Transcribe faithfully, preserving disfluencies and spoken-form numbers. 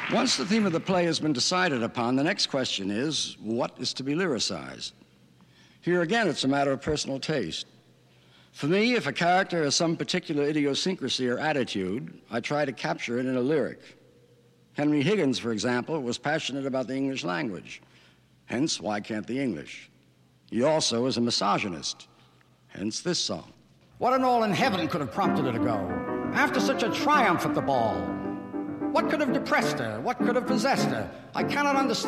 Once the theme of the play has been decided upon, the next question is, what is to be lyricized? Here again, it's a matter of personal taste. For me, if a character has some particular idiosyncrasy or attitude, I try to capture it in a lyric. Henry Higgins, for example, was passionate about the English language. Hence, Why Can't the English? He also is a misogynist. Hence this song. What in all in heaven could have prompted her to go? After such a triumph at the ball? What could have depressed her? What could have possessed her? I cannot understand.